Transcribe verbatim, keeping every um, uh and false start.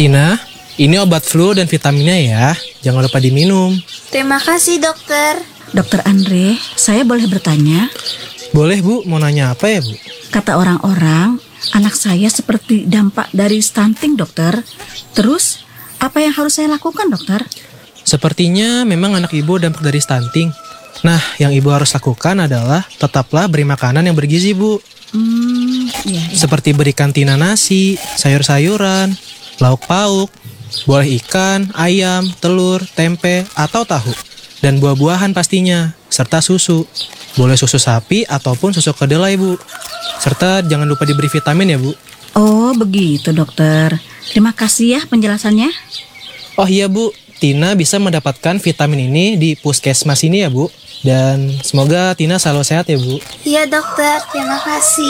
Tina, ini obat flu dan vitaminnya ya. Jangan lupa diminum. Terima kasih dokter. Dokter Andre, saya boleh bertanya? Boleh Bu, mau nanya apa ya Bu? Kata orang-orang, anak saya seperti dampak dari stunting dokter. Terus, apa yang harus saya lakukan dokter? Sepertinya memang anak ibu dampak dari stunting. Nah, yang ibu harus lakukan adalah tetaplah beri makanan yang bergizi Bu. Hmm, iya, iya. Seperti berikan Tina nasi, sayur-sayuran, lauk pauk, boleh ikan, ayam, telur, tempe, atau tahu. Dan buah-buahan pastinya, serta susu. Boleh susu sapi ataupun susu kedelai Bu. Serta jangan lupa diberi vitamin ya Bu. Oh, begitu dokter. Terima kasih ya penjelasannya. Oh iya Bu, Tina bisa mendapatkan vitamin ini di puskesmas ini ya Bu. Dan semoga Tina selalu sehat ya Bu. Iya dokter, terima kasih.